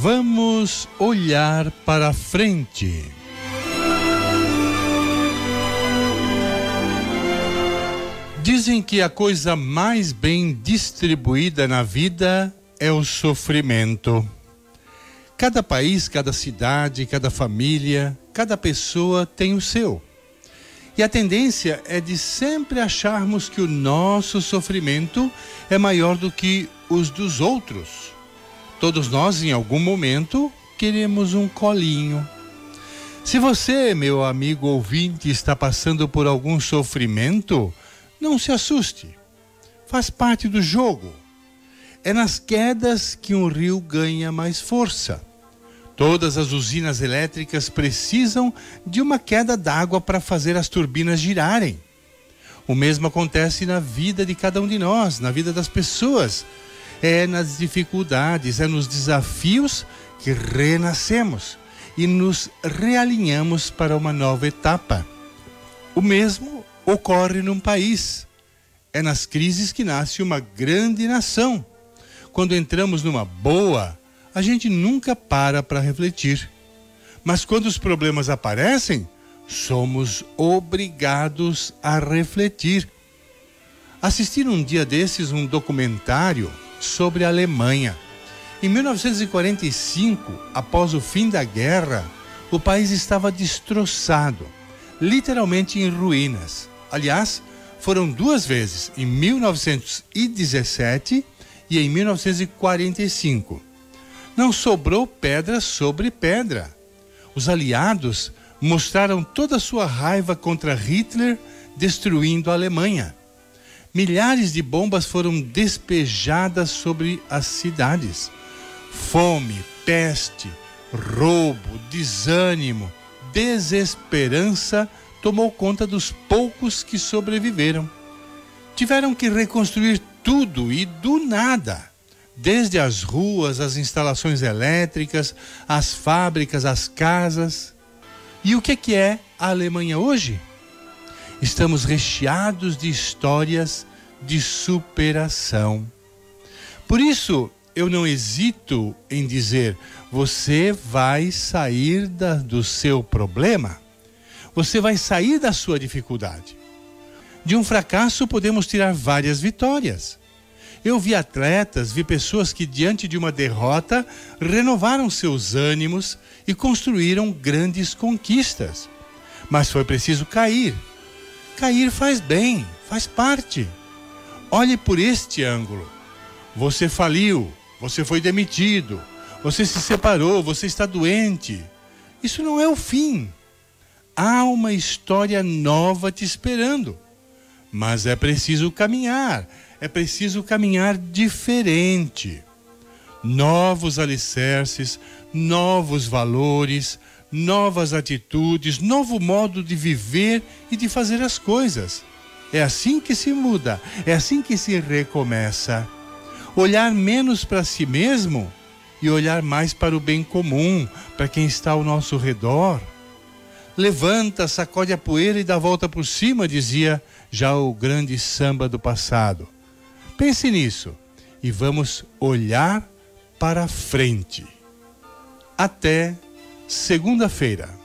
Vamos olhar para frente. Dizem que a coisa mais bem distribuída na vida é o sofrimento. Cada país, cada cidade, cada família, cada pessoa tem o seu. E a tendência é de sempre acharmos que o nosso sofrimento é maior do que os dos outros. Todos nós, em algum momento, queremos um colinho. Se você, meu amigo ouvinte, está passando por algum sofrimento, não se assuste. Faz parte do jogo. É nas quedas que um rio ganha mais força. Todas as usinas elétricas precisam de uma queda d'água para fazer as turbinas girarem. O mesmo acontece na vida de cada um de nós, na vida das pessoas. É nas dificuldades, é nos desafios que renascemos e nos realinhamos para uma nova etapa. O mesmo ocorre num país. É nas crises que nasce uma grande nação. Quando entramos numa boa, a gente nunca para refletir. Mas quando os problemas aparecem, somos obrigados a refletir. Assisti um dia desses um documentário sobre a Alemanha. Em 1945, após o fim da guerra, o país estava destroçado, literalmente em ruínas. Aliás, foram 2 vezes, em 1917 e em 1945. Não sobrou pedra sobre pedra. Os aliados mostraram toda a sua raiva contra Hitler, destruindo a Alemanha. Milhares de bombas foram despejadas sobre as cidades. Fome, peste, roubo, desânimo, desesperança tomou conta dos poucos que sobreviveram. Tiveram que reconstruir tudo e do nada. Desde as ruas, as instalações elétricas, as fábricas, as casas. E o que é a Alemanha hoje? Estamos recheados de histórias de superação. Por isso, eu não hesito em dizer, você vai sair do seu problema. Você vai sair da sua dificuldade. De um fracasso podemos tirar várias vitórias. Eu vi atletas, vi pessoas que diante de uma derrota renovaram seus ânimos e construíram grandes conquistas. Mas foi preciso cair. Cair faz bem, faz parte. Olhe por este ângulo. Você faliu, você foi demitido, você se separou, você está doente. Isso não é o fim. Há uma história nova te esperando. Mas é preciso caminhar diferente. Novos alicerces, novos valores, novas atitudes, novo modo de viver e de fazer as coisas. É assim que se muda, é assim que se recomeça. Olhar menos para si mesmo e olhar mais para o bem comum, para quem está ao nosso redor. Levanta, sacode a poeira e dá a volta por cima, dizia já o grande samba do passado. Pense nisso e vamos olhar para frente. Até segunda-feira.